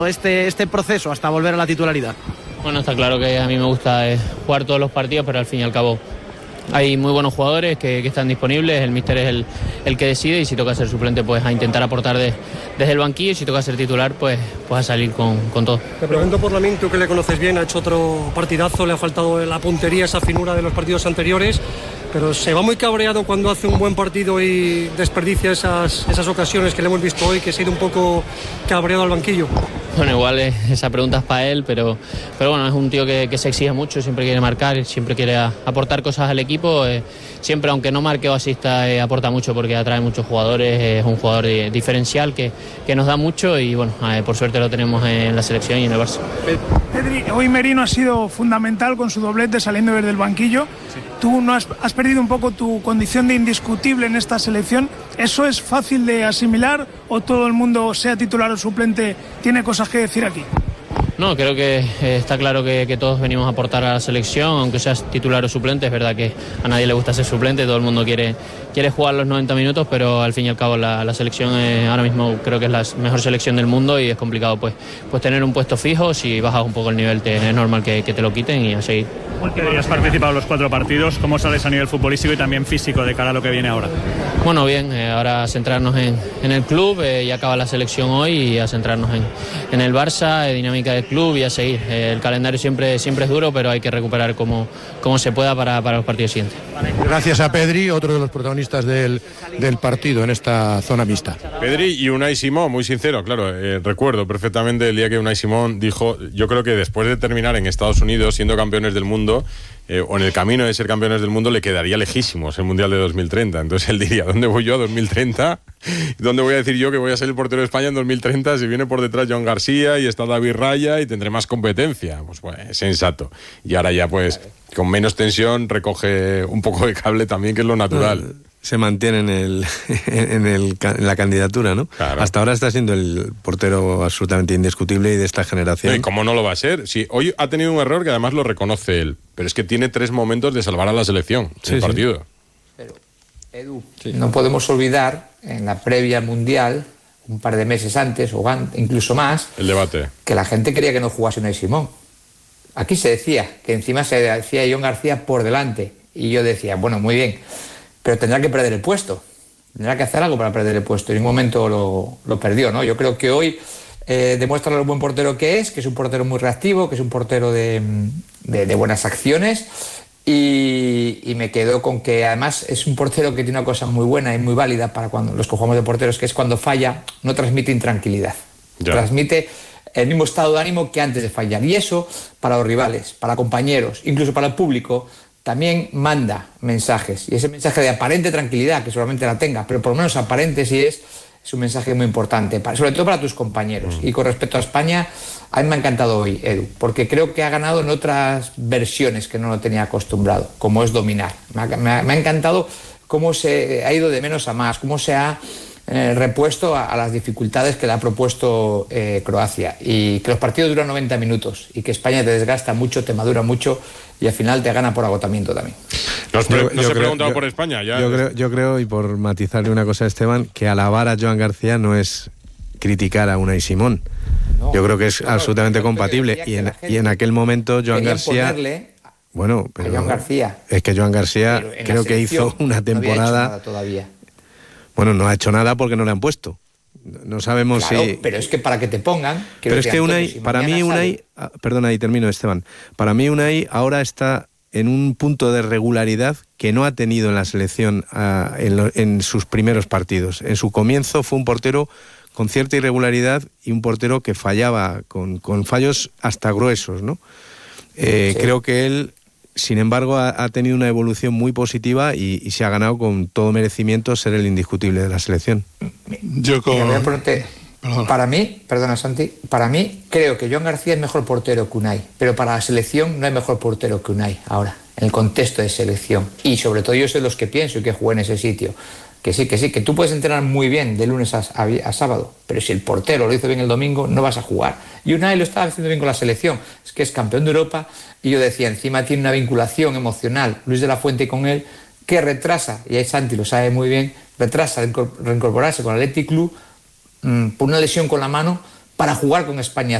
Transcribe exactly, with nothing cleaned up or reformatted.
este, este proceso hasta volver a la titularidad? Bueno, está claro que a mí me gusta eh, jugar todos los partidos, pero al fin y al cabo hay muy buenos jugadores que, que están disponibles, el míster es el, el que decide, y si toca ser suplente pues a intentar aportar de, desde el banquillo, y si toca ser titular pues, pues a salir con, con todo. Te pregunto por Lamine, tú que le conoces bien, ha hecho otro partidazo, le ha faltado la puntería, esa finura de los partidos anteriores, pero se va muy cabreado cuando hace un buen partido y desperdicia esas, esas ocasiones que le hemos visto hoy, que se ha ido un poco cabreado al banquillo. Bueno, igual eh, esa pregunta es para él, pero, pero bueno, es un tío que, que se exige mucho, siempre quiere marcar, siempre quiere a, aportar cosas al equipo, eh, siempre aunque no marque o asista eh, aporta mucho porque atrae muchos jugadores, eh, es un jugador eh, diferencial que, que nos da mucho, y bueno, eh, por suerte lo tenemos en la selección y en el Barça. Pedri, hoy Merino ha sido fundamental con su doblete saliendo desde el banquillo. Sí. Tú no has, has perdido un poco tu condición de indiscutible en esta selección. ¿Eso es fácil de asimilar o todo el mundo, sea titular o suplente, tiene cosas que decir aquí? No, creo que eh, está claro que, que todos venimos a aportar a la selección, aunque seas titular o suplente. Es verdad que a nadie le gusta ser suplente, todo el mundo quiere, quiere jugar los noventa minutos, pero al fin y al cabo la, la selección eh, ahora mismo creo que es la mejor selección del mundo, y es complicado pues, pues tener un puesto fijo. Si bajas un poco el nivel te, es normal que, que te lo quiten, y a seguir. Has participado en los cuatro partidos, ¿cómo sales a nivel futbolístico y también físico de cara a lo que viene ahora? Bueno, bien, eh, ahora a centrarnos en, en el club, eh, ya acaba la selección hoy, y a centrarnos en, en el Barça, eh, dinámica del club, y a seguir. Eh, el calendario siempre, siempre es duro, pero hay que recuperar como, como se pueda para, para los partidos siguientes. Gracias a Pedri, otro de los protagonistas del, del partido en esta zona mixta. Pedri y Unai Simón, muy sincero, claro, eh, recuerdo perfectamente el día que Unai Simón dijo, yo creo que después de terminar en Estados Unidos siendo campeones del mundo, Eh, o en el camino de ser campeones del mundo, le quedaría lejísimos el Mundial de dos mil treinta. Entonces él diría, ¿dónde voy yo a dos mil treinta? ¿Dónde voy a decir yo que voy a ser el portero de España en dos mil treinta si viene por detrás Joan García y está David Raya y tendré más competencia? Pues bueno, es sensato. Y ahora ya pues con menos tensión recoge un poco de cable también, que es lo natural. Se mantiene en, el, en, el, en la candidatura, ¿no? Claro. Hasta ahora está siendo el portero absolutamente indiscutible y de esta generación. ¿Y cómo no lo va a ser? Sí, hoy ha tenido un error que además lo reconoce él, pero es que tiene tres momentos de salvar a la selección en el partido. Sí. Pero, Edu, sí. No podemos olvidar, en la previa mundial, un par de meses antes, o incluso más, el debate, que la gente quería que no jugase Unai Simón. Aquí se decía, que encima se decía Joan García por delante, y yo decía, bueno, muy bien, pero tendrá que perder el puesto, tendrá que hacer algo para perder el puesto. En ningún momento lo, lo perdió, ¿no? Yo creo que hoy eh, demuestra lo buen portero que es, que es un portero muy reactivo, que es un portero de, de, de buenas acciones, y, y me quedo con que además es un portero que tiene una cosa muy buena y muy válida para cuando los que jugamos de porteros, que es cuando falla, no transmite intranquilidad, ya. Transmite el mismo estado de ánimo que antes de fallar, y eso para los rivales, para compañeros, incluso para el público, también manda mensajes, y ese mensaje de aparente tranquilidad, que seguramente la tenga, pero por lo menos aparente sí es, es un mensaje muy importante, para, sobre todo para tus compañeros. Mm. Y con respecto a España, a mí me ha encantado hoy, Edu, porque creo que ha ganado en otras versiones que no lo tenía acostumbrado, como es dominar. Me ha, me ha, me ha encantado cómo se ha ido de menos a más, cómo se ha eh, repuesto a, a las dificultades que le ha propuesto eh, Croacia, y que los partidos duran noventa minutos, y que España te desgasta mucho, te madura mucho, y al final te gana por agotamiento también. Nos pre- yo, nos yo he creo, preguntado yo, por España. Ya. Yo, creo, yo creo, y por matizarle una cosa a Esteban, que alabar a Joan García no es criticar a Unai Simón. No, yo creo que es no, absolutamente no, compatible. Y en, y en aquel momento Joan García... Bueno, pero Joan García. Es que Joan García creo que hizo una temporada... No todavía. Bueno, no ha hecho nada porque no le han puesto. No sabemos claro, si... pero es que para que te pongan... Pero es que Unai, si para mí Unai... Ah, perdona, ahí termino, Esteban. Para mí Unai ahora está en un punto de regularidad que no ha tenido en la selección uh, en, lo, en sus primeros partidos. En su comienzo fue un portero con cierta irregularidad y un portero que fallaba, con, con fallos hasta gruesos, ¿no? Eh, sí. Creo que él, sin embargo, ha, ha tenido una evolución muy positiva y, y se ha ganado con todo merecimiento ser el indiscutible de la selección. Yo con... Mira, Perdona. Para mí, perdona Santi, para mí creo que Joan García es mejor portero que Unai, pero para la selección no hay mejor portero que Unai ahora, en el contexto de selección. Y sobre todo yo soy los que pienso y que jugué en ese sitio. Que sí, que sí, que tú puedes entrenar muy bien de lunes a, a, a sábado, pero si el portero lo hizo bien el domingo, no vas a jugar. Y Unai lo estaba haciendo bien con la selección, es que es campeón de Europa, y yo decía, encima tiene una vinculación emocional, Luis de la Fuente con él, que retrasa, y ahí Santi lo sabe muy bien, retrasa reincorporarse con el Athletic Club, por una lesión con la mano, para jugar con España